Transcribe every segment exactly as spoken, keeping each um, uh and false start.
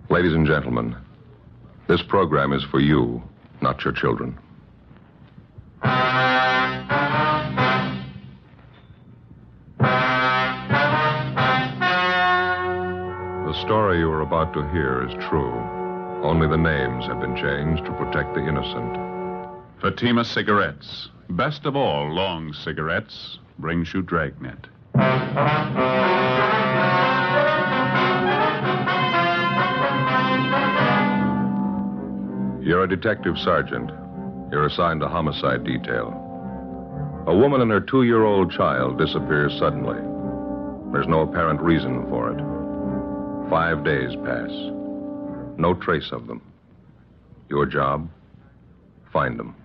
Ladies and gentlemen, this program is for you, not your children. The story you are about to hear is true. Only the names have been changed to protect the innocent. Fatima Cigarettes, best of all long cigarettes, brings you Dragnet. You're a detective sergeant. You're assigned to homicide detail. A woman and her two-year-old child disappears suddenly. There's no apparent reason for it. Five days pass. No trace of them. Your job? Find them.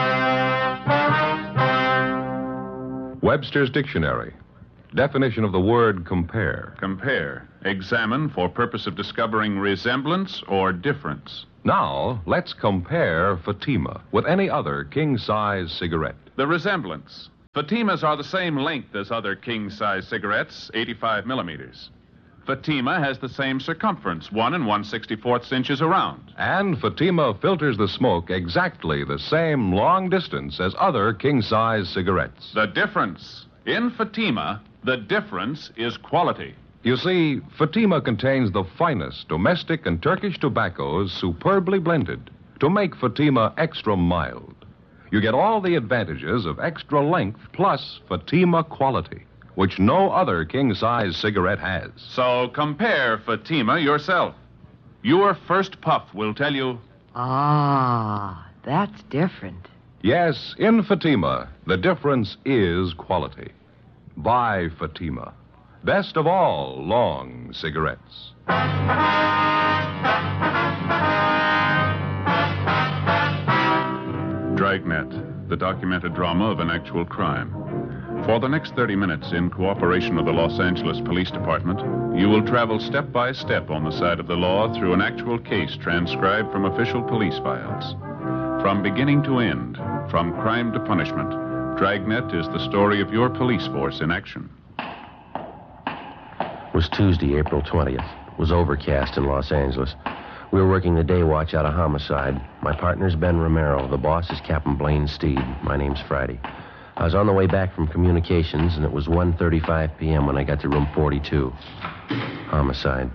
Webster's Dictionary. Definition of the word compare. Compare. Examine for purpose of discovering resemblance or difference. Now, let's compare Fatima with any other king-size cigarette. The resemblance. Fatimas are the same length as other king-size cigarettes, eighty-five millimeters. Fatima has the same circumference, one and one sixty-fourths inches around. And Fatima filters the smoke exactly the same long distance as other king-size cigarettes. The difference. In Fatima, the difference is quality. You see, Fatima contains the finest domestic and Turkish tobaccos superbly blended to make Fatima extra mild. You get all the advantages of extra length plus Fatima quality, which no other king-size cigarette has. So compare Fatima yourself. Your first puff will tell you... Ah, that's different. Yes, in Fatima, the difference is quality. Buy Fatima. Best of all long cigarettes. Dragnet, the documented drama of an actual crime. For the next thirty minutes, in cooperation with the Los Angeles Police Department, you will travel step by step on the side of the law through an actual case transcribed from official police files. From beginning to end, from crime to punishment, Dragnet is the story of your police force in action. It was Tuesday, April twentieth. It was overcast in Los Angeles. We were working the day watch out of homicide. My partner's Ben Romero. The boss is Captain Blaine Steed. My name's Friday. I was on the way back from communications, and it was one thirty-five p.m. when I got to room forty-two. Homicide.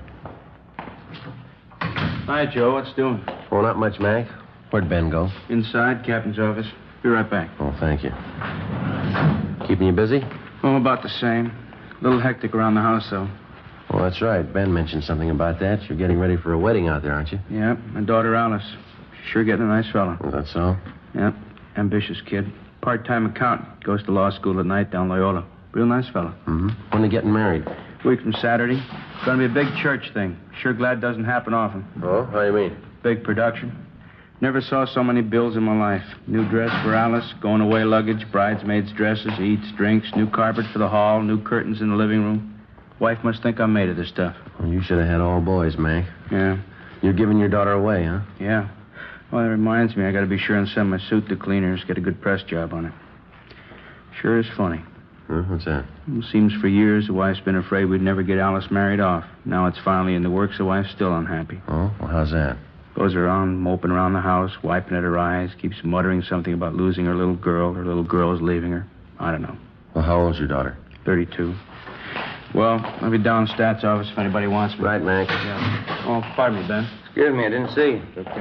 Hi, Joe. What's doing? Oh, not much, Mac. Where'd Ben go? Inside, Captain's office. Be right back. Oh, thank you. Keeping you busy? Oh, about the same. A little hectic around the house, though. Oh, that's right. Ben mentioned something about that. You're getting ready for a wedding out there, aren't you? Yeah, my daughter Alice. She's sure getting a nice fella. Is that so? Yep, ambitious kid. Part-time accountant. Goes to law school at night down Loyola. Real nice fella. Mm-hmm. When are they getting married? Week from Saturday. It's going to be a big church thing. Sure glad it doesn't happen often. Oh, how do you mean? Big production. Never saw so many bills in my life. New dress for Alice, going away luggage, bridesmaids' dresses, eats, drinks, new carpet for the hall, new curtains in the living room. Wife must think I'm made of this stuff. Well, you should have had all boys, Mac. Yeah. You're giving your daughter away, huh? Yeah. Well, that reminds me, I got to be sure and send my suit to cleaners, get a good press job on it. Sure is funny. Huh? What's that? It seems for years the wife's been afraid we'd never get Alice married off. Now it's finally in the works, the wife's still unhappy. Oh, well, how's that? Goes around moping around the house, wiping at her eyes, keeps muttering something about losing her little girl. Her little girl is leaving her. I don't know. Well, how old's your daughter? thirty-two. Well, I'll be down in Stats office if anybody wants me. Right, Mac. Yeah. Oh, pardon me, Ben. Excuse me, I didn't see. Okay.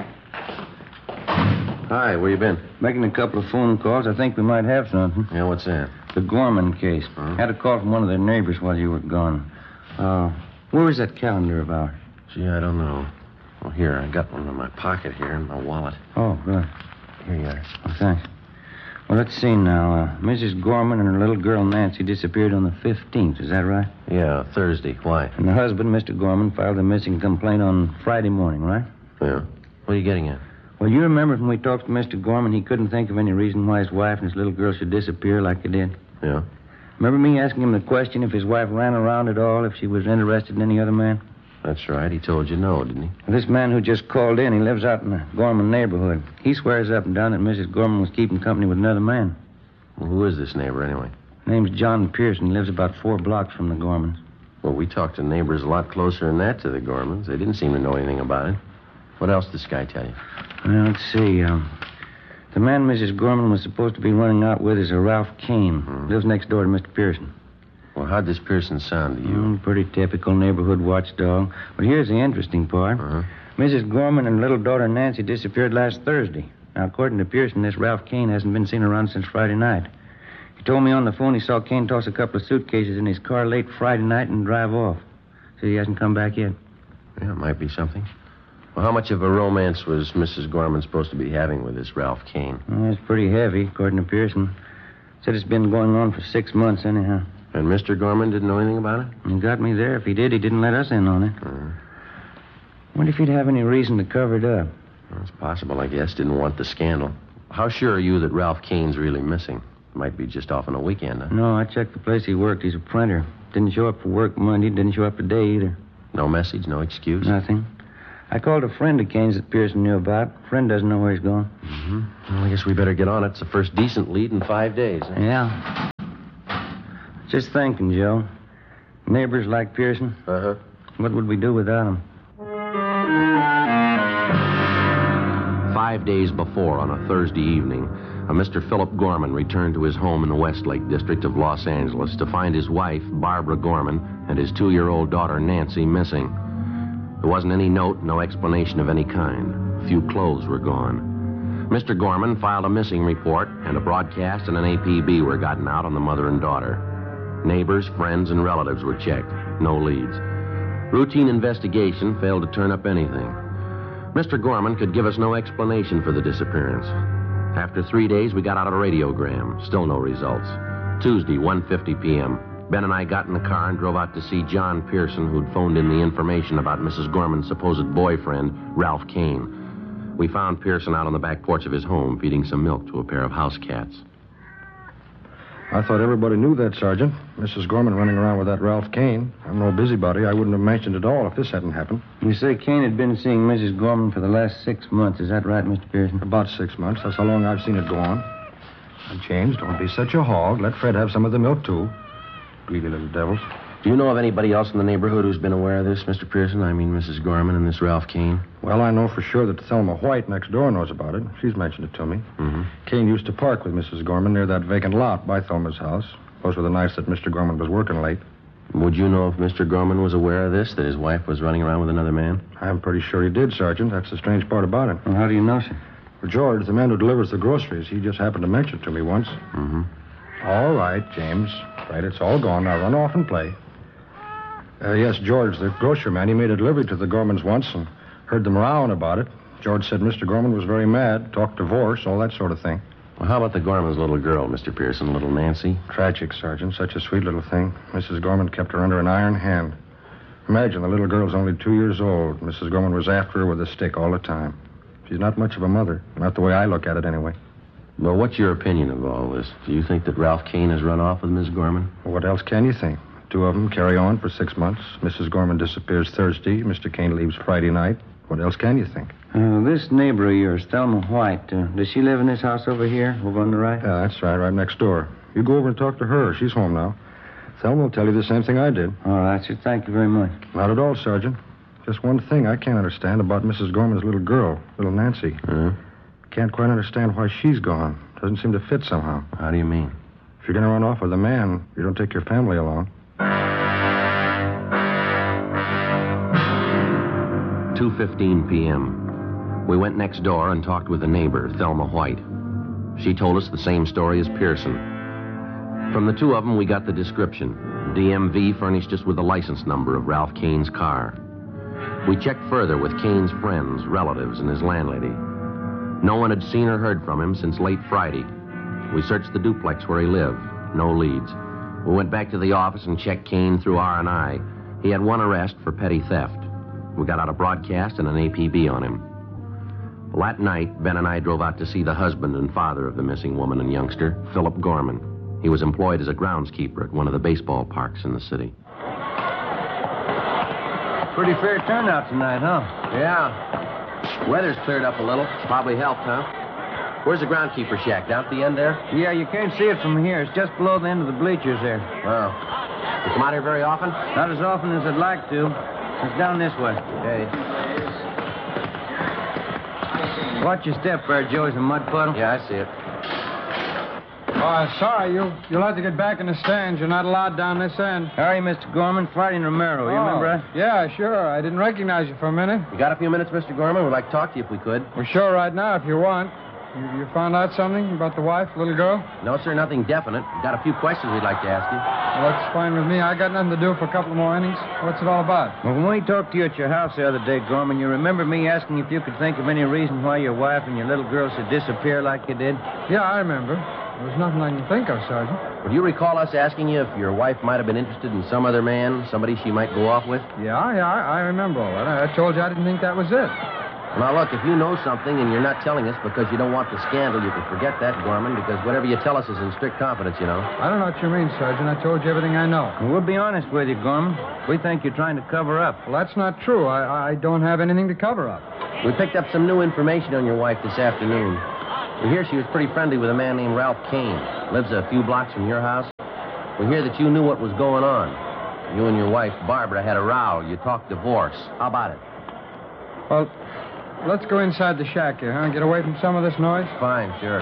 Hi, where you been? Making a couple of phone calls. I think we might have something. Yeah, what's that? The Gorman case. Huh? Had a call from one of their neighbors while you were gone. Uh, where was that calendar of ours? Gee, I don't know. Well, here, I got one in my pocket here in my wallet. Oh, good. Here you are. Oh, thanks. Well, let's see now. Uh, Missus Gorman and her little girl Nancy disappeared on the fifteenth. Is that right? Yeah, Thursday. Why? And the husband, Mister Gorman, filed a missing complaint on Friday morning, right? Yeah. What are you getting at? Well, you remember when we talked to Mister Gorman, he couldn't think of any reason why his wife and his little girl should disappear like they did. Yeah. Remember me asking him the question if his wife ran around at all, if she was interested in any other man? That's right. He told you no, didn't he? Well, this man who just called in, he lives out in the Gorman neighborhood. He swears up and down that Missus Gorman was keeping company with another man. Well, who is this neighbor, anyway? Name's John Pearson. He lives about four blocks from the Gormans. Well, we talked to neighbors a lot closer than that to the Gormans. They didn't seem to know anything about it. What else did this guy tell you? Well, let's see. Um, the man Missus Gorman was supposed to be running out with is a Ralph Kane. Hmm. Lives next door to Mister Pearson. Well, how'd this Pearson sound to you? Mm, pretty typical neighborhood watchdog. But here's the interesting part. Uh-huh. Missus Gorman and little daughter Nancy disappeared last Thursday. Now, according to Pearson, this Ralph Kane hasn't been seen around since Friday night. He told me on the phone he saw Kane toss a couple of suitcases in his car late Friday night and drive off. So he hasn't come back yet. Yeah, it might be something. Well, how much of a romance was Missus Gorman supposed to be having with this Ralph Kane? Well, it's pretty heavy, according to Pearson. Said it's been going on for six months anyhow. And Mister Gorman didn't know anything about it? He got me there. If he did, he didn't let us in on it. Uh, Wonder if he'd have any reason to cover it up. well, it's possible, I guess. Didn't want the scandal. How sure are you that Ralph Kane's really missing? Might be just off on a weekend, huh? No, I checked the place he worked. He's a printer. Didn't show up for work Monday. Didn't show up today either. No message, no excuse? Nothing. I called a friend of Kane's that Pearson knew about. Friend doesn't know where he's gone. Mm-hmm. Well, I guess we better get on it. It's the first decent lead in five days. Huh? Yeah. Just thinking, Joe. Neighbors like Pearson. Uh-huh. What would we do without him? Five days before, on a Thursday evening, a Mister Philip Gorman returned to his home in the Westlake district of Los Angeles to find his wife, Barbara Gorman, and his two-year-old daughter, Nancy, missing. There wasn't any note, no explanation of any kind. A few clothes were gone. Mister Gorman filed a missing report, and a broadcast and an A P B were gotten out on the mother and daughter. Neighbors, friends, and relatives were checked. No leads. Routine investigation failed to turn up anything. Mister Gorman could give us no explanation for the disappearance. After three days, we got out a radiogram. Still no results. Tuesday, one fifty p.m., Ben and I got in the car and drove out to see John Pearson, who'd phoned in the information about Missus Gorman's supposed boyfriend, Ralph Kane. We found Pearson out on the back porch of his home, feeding some milk to a pair of house cats. I thought everybody knew that, Sergeant. Missus Gorman running around with that Ralph Kane. I'm no busybody. I wouldn't have mentioned it all if this hadn't happened. You say Kane had been seeing Missus Gorman for the last six months. Is that right, Mister Pearson? About six months. That's how long I've seen it go on. Now, James, don't be such a hog. Let Fred have some of the milk, too. Greedy little devils. Do you know of anybody else in the neighborhood who's been aware of this, Mister Pearson? I mean, Missus Gorman and this Ralph Kane? Well, I know for sure that Thelma White next door knows about it. She's mentioned it to me. Mm-hmm. Kane used to park with Missus Gorman near that vacant lot by Thelma's house. Those were the nights that Mister Gorman was working late. Would you know if Mister Gorman was aware of this, that his wife was running around with another man? I'm pretty sure he did, Sergeant. That's the strange part about it. Well, how do you know, sir? For George, the man who delivers the groceries, he just happened to mention it to me once. Mm-hmm. All right, James. Right, it's all gone. Now run off and play. Uh, yes, George, the grocery man, he made a delivery to the Gormans once and heard them rowing about it. George said Mister Gorman was very mad, talked divorce, all that sort of thing. Well, how about the Gorman's little girl, Mister Pearson, little Nancy? Tragic, Sergeant. Such a sweet little thing. Missus Gorman kept her under an iron hand. Imagine, the little girl's only two years old. Missus Gorman was after her with a stick all the time. She's not much of a mother. Not the way I look at it, anyway. Well, what's your opinion of all this? Do you think that Ralph Kane has run off with Miss Gorman? Well, what else can you think? Two of them carry on for six months. Missus Gorman disappears Thursday. Mister Kane leaves Friday night. What else can you think? Uh, this neighbor of yours, Thelma White, uh, does she live in this house over here, over on the right? Yeah, that's right, right next door. You go over and talk to her. She's home now. Thelma will tell you the same thing I did. All right, sir. Thank you very much. Not at all, Sergeant. Just one thing I can't understand about Missus Gorman's little girl, little Nancy. Uh-huh. Can't quite understand why she's gone. Doesn't seem to fit somehow. How do you mean? If you're going to run off with a man, you don't take your family along. two fifteen p.m. We went next door and talked with the neighbor, Thelma White. She told us the same story as Pearson. From the two of them, we got the description. D M V furnished us with the license number of Ralph Kane's car. We checked further with Kane's friends, relatives, and his landlady. No one had seen or heard from him since late Friday. We searched the duplex where he lived. No leads. We went back to the office and checked Kane through R and I. He had one arrest for petty theft. We got out a broadcast and an A P B on him. Well, that night, Ben and I drove out to see the husband and father of the missing woman and youngster, Philip Gorman. He was employed as a groundskeeper at one of the baseball parks in the city. Pretty fair turnout tonight, huh? Yeah. Weather's cleared up a little. Probably helped, huh? Where's the groundskeeper shack? Down at the end there? Yeah, you can't see it from here. It's just below the end of the bleachers there. Oh. You come out here very often? Not as often as I'd like to. It's down this way. Okay. Watch your step there, Joe. Is a mud puddle? Yeah, I see it. Oh, sorry. You, you'll have to get back in the stands. You're not allowed down this end. How are you, Mister Gorman? Friday and Romero. You Oh, remember that? Yeah, sure. I didn't recognize you for a minute. You got a few minutes, Mister Gorman? We'd like to talk to you if we could. We're sure right now if you want. You, you found out something about the wife, little girl? No, sir, nothing definite. Got a few questions we'd like to ask you. Well, that's fine with me. I got nothing to do for a couple more innings. What's it all about? Well, when we talked to you at your house the other day, Gorman, you remember me asking if you could think of any reason why your wife and your little girl should disappear like you did? Yeah, I remember. There's nothing I can think of, Sergeant. Would you recall us asking you if your wife might have been interested in some other man, somebody she might go off with? Yeah, yeah, I, I remember all that. I, I told you I didn't think that was it. Now, look, if you know something and you're not telling us because you don't want the scandal, you can forget that, Gorman, because whatever you tell us is in strict confidence, you know. I don't know what you mean, Sergeant. I told you everything I know. Well, we'll be honest with you, Gorman. We think you're trying to cover up. Well, that's not true. I, I don't have anything to cover up. We picked up some new information on your wife this afternoon. We hear she was pretty friendly with a man named Ralph Kane. Lives a few blocks from your house. We hear that you knew what was going on. You and your wife, Barbara, had a row. You talked divorce. How about it? Well, let's go inside the shack here, huh? Get away from some of this noise. Fine, sure.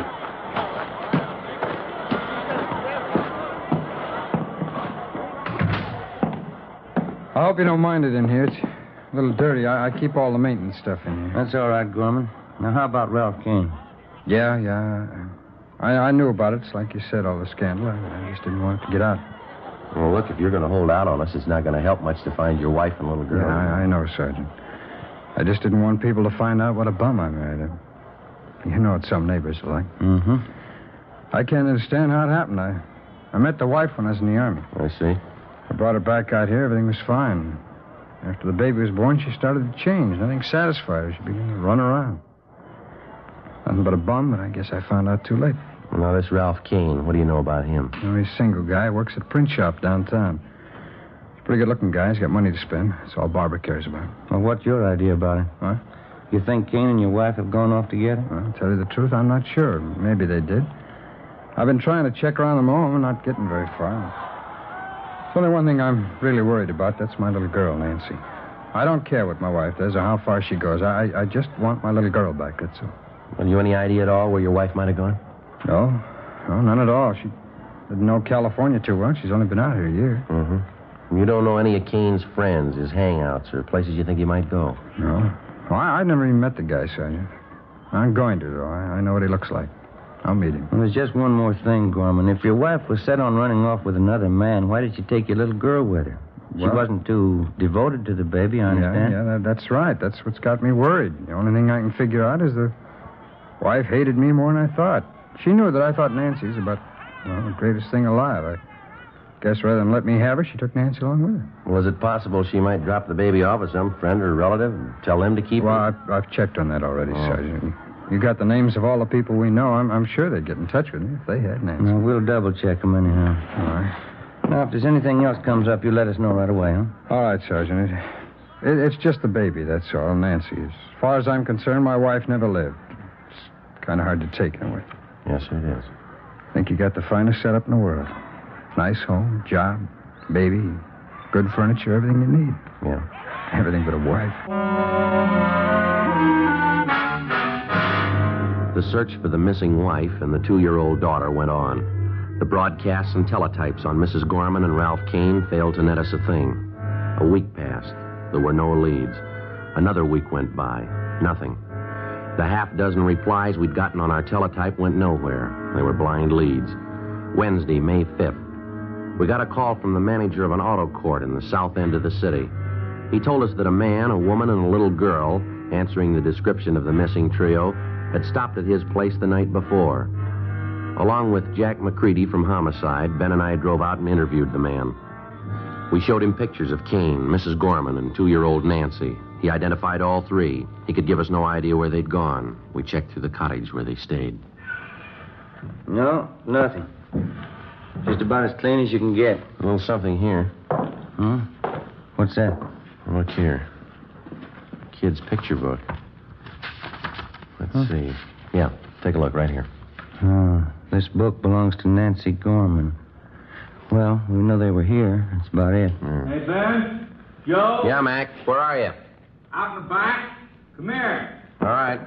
I hope you don't mind it in here. It's a little dirty. I, I keep all the maintenance stuff in here. That's all right, Gorman. Now, how about Ralph Kane? Yeah, yeah. I, I knew about it. It's like you said, all the scandal. I, I just didn't want it to get out. Well, look, if you're going to hold out on us, it's not going to help much to find your wife and little girl. Yeah, I, I know, Sergeant. I just didn't want people to find out what a bum I married. You know what some neighbors are like. Mm-hmm. I can't understand how it happened. I, I met the wife when I was in the Army. I see. I brought her back out here. Everything was fine. After the baby was born, she started to change. Nothing satisfied her. She began to run around. Nothing but a bum, but I guess I found out too late. Well, now, this Ralph Kane, what do you know about him? You know, he's a single guy. Works at a print shop downtown. He's a pretty good-looking guy. He's got money to spend. That's all Barbara cares about. Well, what's your idea about it? What? You think Kane and your wife have gone off together? Well, to tell you the truth, I'm not sure. Maybe they did. I've been trying to check around them all. I'm not getting very far. There's only one thing I'm really worried about. That's my little girl, Nancy. I don't care what my wife does or how far she goes. I, I just want my little girl back, that's all. Well, you any idea at all where your wife might have gone? No. No, none at all. She didn't know California too well. She's only been out here a year. Mm-hmm. You don't know any of Kane's friends, his hangouts, or places you think he might go? No. Well, I, I've never even met the guy, Sergeant. I'm going to, though. I, I know what he looks like. I'll meet him. Well, there's just one more thing, Gorman. If your wife was set on running off with another man, why did she take your little girl with her? She Well- wasn't too devoted to the baby, I understand. Yeah, yeah, that, that's right. That's what's got me worried. The only thing I can figure out is the wife hated me more than I thought. She knew that I thought Nancy was about, well, the greatest thing alive. I guess rather than let me have her, she took Nancy along with her. Well, is it possible she might drop the baby off with some friend or relative and tell them to keep Well, it? I've, I've checked on that already, Oh. Sergeant. You got the names of all the people we know. I'm, I'm sure they'd get in touch with me if they had Nancy. Well, we'll double-check them anyhow. All right. Now, if there's anything else comes up, you let us know right away, huh? All right, Sergeant. It, it, it's just the baby, that's all, Nancy. As far as I'm concerned, my wife never lived. It's kind of hard to take in a way. Yes, it is. I think you got the finest setup in the world. Nice home, job, baby, good furniture, everything you need. Yeah. Everything but a wife. The search for the missing wife and the two-year-old daughter went on. The broadcasts and teletypes on Missus Gorman and Ralph Kane failed to net us a thing. A week passed. There were no leads. Another week went by. Nothing. The half-dozen replies we'd gotten on our teletype went nowhere. They were blind leads. Wednesday, May fifth. We got a call from the manager of an auto court in the south end of the city. He told us that a man, a woman, and a little girl, answering the description of the missing trio, had stopped at his place the night before. Along with Jack McCready from Homicide, Ben and I drove out and interviewed the man. We showed him pictures of Kane, Missus Gorman, and two-year-old Nancy. He identified all three. He could give us no idea where they'd gone. We checked through the cottage where they stayed. No, nothing. Just about as clean as you can get. A little something here. Huh? What's that? Look here. Kid's picture book. Let's Huh? see. Yeah, take a look right here. Oh, this book belongs to Nancy Gorman. Well, we know they were here. That's about it. Hey, Ben? Joe? Yeah, Mac. Where are you? Out in the back? Come here. All right.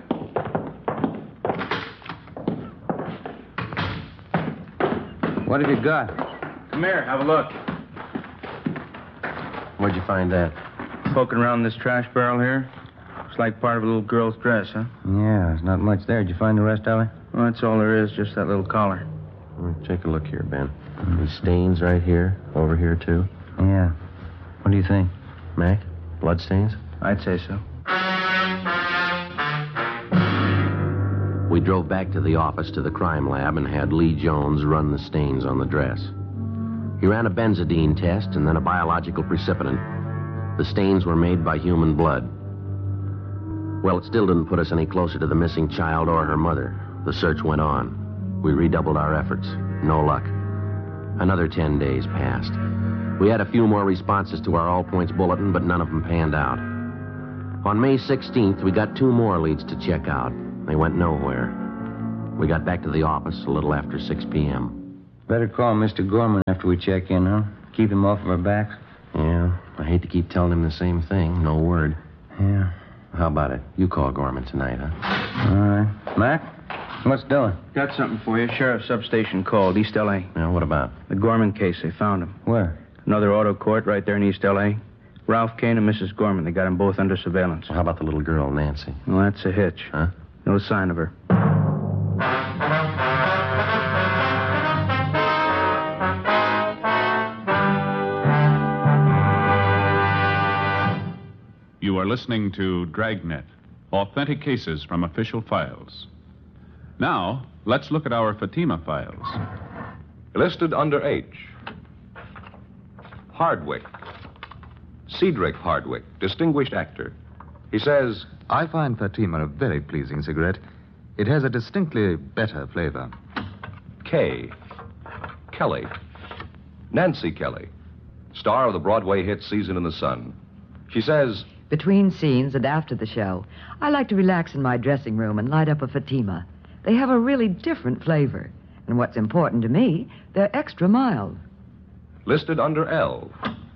What have you got? Come here, have a look. Where'd you find that? Poking around this trash barrel here. Looks like part of a little girl's dress, huh? Yeah, there's not much there. Did you find the rest of it? Well, that's all there is, just that little collar. Well, take a look here, Ben. These stains right here, over here, too. Yeah. What do you think? Mac? Blood stains? I'd say so. We drove back to the office to the crime lab and had Lee Jones run the stains on the dress. He ran a benzodine test and then a biological precipitant. The stains were made by human blood. Well, it still didn't put us any closer to the missing child or her mother. The search went on. We redoubled our efforts. No luck. Another ten days passed. We had a few more responses to our All Points bulletin, but none of them panned out. On May sixteenth, we got two more leads to check out. They went nowhere. We got back to the office a little after six p.m. Better call Mister Gorman after we check in, huh? Keep him off of our backs. Yeah, I hate to keep telling him the same thing. No word. Yeah. How about it? You call Gorman tonight, huh? All right. Mac, what's doing? Got something for you. Sheriff's substation called, East L A. Yeah, what about? The Gorman case, they found him. Where? Another auto court right there in East L A. Ralph Kane and Missus Gorman, they got them both under surveillance. Well, how about the little girl, Nancy? Well, that's a hitch. Huh? No sign of her. You are listening to Dragnet, authentic cases from official files. Now, let's look at our Fatima files. Listed under H. Hardwick. Cedric Hardwick, distinguished actor. He says, I find Fatima a very pleasing cigarette. It has a distinctly better flavor. K. Kelly. Nancy Kelly, star of the Broadway hit Season in the Sun. She says, Between scenes and after the show, I like to relax in my dressing room and light up a Fatima. They have a really different flavor. And what's important to me, they're extra mild. listed under L.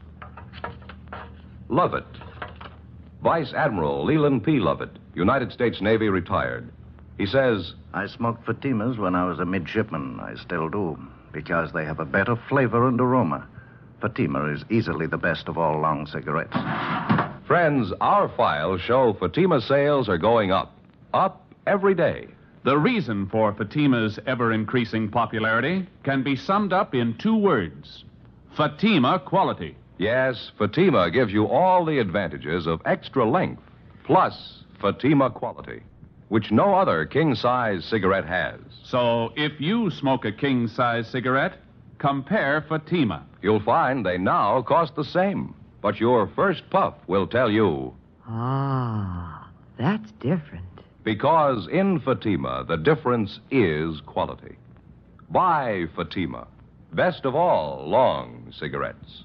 Lovett. Vice Admiral Leland P. Lovett, United States Navy, retired. He says, I smoked Fatimas when I was a midshipman. I still do, because they have a better flavor and aroma. Fatima is easily the best of all long cigarettes. Friends, our files show Fatima sales are going up. Up every day. The reason for Fatima's ever-increasing popularity can be summed up in two words. Fatima quality. Yes, Fatima gives you all the advantages of extra length, plus Fatima quality, which no other king-size cigarette has. So if you smoke a king-size cigarette, compare Fatima. You'll find they now cost the same, but your first puff will tell you. Ah, that's different. Because in Fatima, the difference is quality. Buy Fatima. Best of all long cigarettes.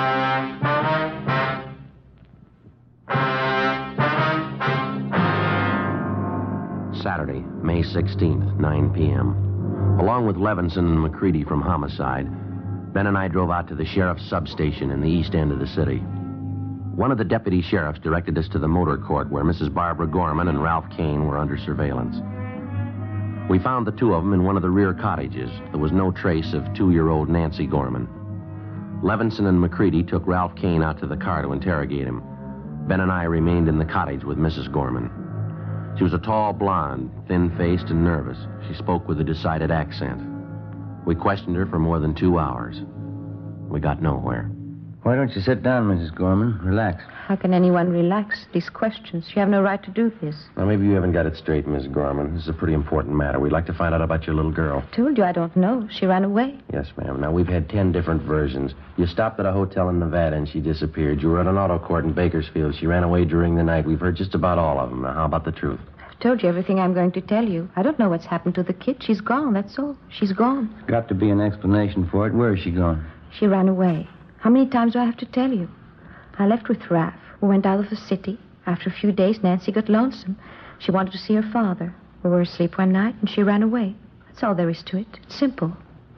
Saturday, May sixteenth, nine p.m. Along with Levinson and McCready from Homicide, Ben and I drove out to the sheriff's substation in the east end of the city. One of the deputy sheriffs directed us to the motor court where Missus Barbara Gorman and Ralph Kane were under surveillance. We found the two of them in one of the rear cottages. There was no trace of two-year-old Nancy Gorman. Levinson and McCready took Ralph Kane out to the car to interrogate him. Ben and I remained in the cottage with Missus Gorman. She was a tall blonde, thin-faced and nervous. She spoke with a decided accent. We questioned her for more than two hours. We got nowhere. Why don't you sit down, Missus Gorman? Relax. How can anyone relax? These questions. You have no right to do this. Now, maybe you haven't got it straight, Miss Gorman. This is a pretty important matter. We'd like to find out about your little girl. I told you I don't know. She ran away. Yes, ma'am. Now, we've had ten different versions. You stopped at a hotel in Nevada and she disappeared. You were at an auto court in Bakersfield. She ran away during the night. We've heard just about all of them. Now, how about the truth? I've told you everything I'm going to tell you. I don't know what's happened to the kid. She's gone, that's all. She's gone. There's got to be an explanation for it. Where is she gone? She ran away. How many times do I have to tell you? I left with Ralph. We went out of the city. After a few days, Nancy got lonesome. She wanted to see her father. We were asleep one night, and she ran away. That's all there is to it. It's simple.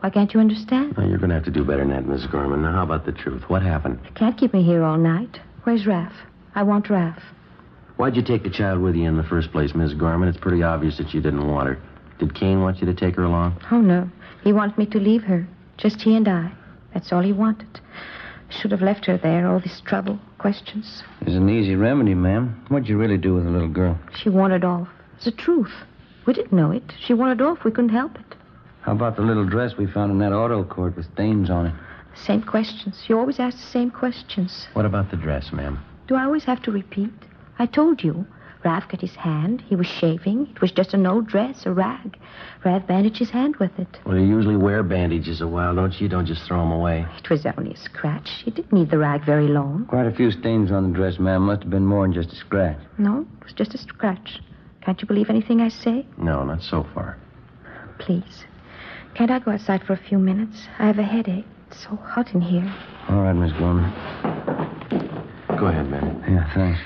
Why can't you understand? Well, you're going to have to do better than that, Missus Gorman. Now, how about the truth? What happened? Can't keep me here all night. Where's Raph? I want Raph. Why'd you take the child with you in the first place, Miss Gorman? It's pretty obvious that you didn't want her. Did Kane want you to take her along? Oh, no. He wanted me to leave her. Just he and I. That's all he wanted. Should have left her there, all this trouble, questions. There's an easy remedy, ma'am. What'd you really do with the little girl? She wanted off. It's the truth. We didn't know it. She wanted off. We couldn't help it. How about the little dress we found in that auto court with stains on it? Same questions. You always ask the same questions. What about the dress, ma'am? Do I always have to repeat? I told you. Raph got his hand. He was shaving. It was just an old dress, a rag. Raph bandaged his hand with it. Well, you usually wear bandages a while, don't you? You don't just throw them away. It was only a scratch. He didn't need the rag very long. Quite a few stains on the dress, ma'am. Must have been more than just a scratch. No, it was just a scratch. Can't you believe anything I say? No, not so far. Please. Can't I go outside for a few minutes? I have a headache. It's so hot in here. All right, Miss Gorman. Go ahead, man. Yeah, thanks.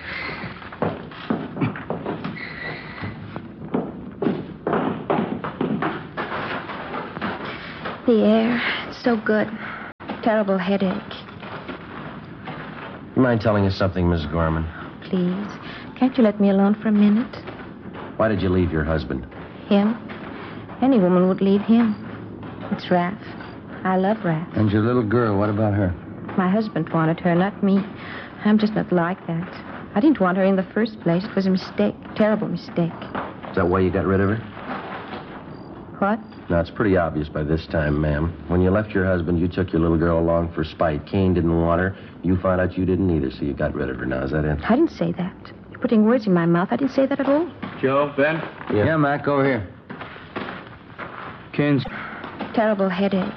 The air, it's so good. Terrible headache. You mind telling us something, Miss Gorman? Please. Can't you let me alone for a minute? Why did you leave your husband? Him? Any woman would leave him. It's Raph. I love Raph. And your little girl, what about her? My husband wanted her, not me. I'm just not like that. I didn't want her in the first place. It was a mistake. Terrible mistake. Is that why you got rid of her? What? Now, it's pretty obvious by this time, ma'am. When you left your husband, you took your little girl along for spite. Kane didn't want her. You found out you didn't either, so you got rid of her. Now, is that it? I didn't say that. You're putting words in my mouth. I didn't say that at all. Joe, Ben? Yeah, yeah Mac, over here. Kane's... Terrible headache.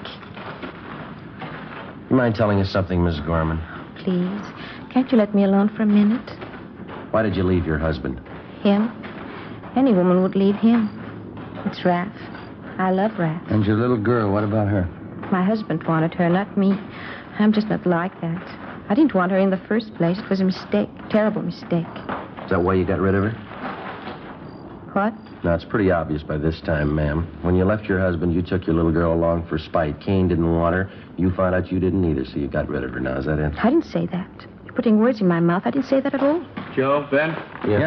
You mind telling us something, Miss Gorman? Please. Can't you let me alone for a minute? Why did you leave your husband? Him? Any woman would leave him. It's Raph. I love Raph. And your little girl, what about her? My husband wanted her, not me. I'm just not like that. I didn't want her in the first place. It was a mistake. Terrible mistake. Is that why you got rid of her? What? Now, it's pretty obvious by this time, ma'am. When you left your husband, you took your little girl along for spite. Kane didn't want her. You found out you didn't either, so you got rid of her. Now, is that it? I didn't say that. You're putting words in my mouth. I didn't say that at all. Joe, Ben? Yeah.